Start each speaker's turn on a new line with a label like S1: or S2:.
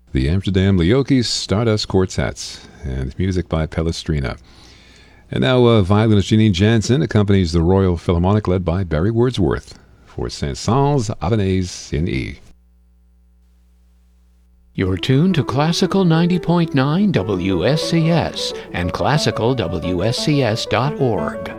S1: The Amsterdam Leoki Stardust Quartets, and music by Pellestrina. And now violinist Janine Jansen accompanies the Royal Philharmonic led by Barry Wordsworth for Saint-Saëns Avonaise in E.
S2: You're tuned to Classical 90.9 WSCS and classicalwscs.org.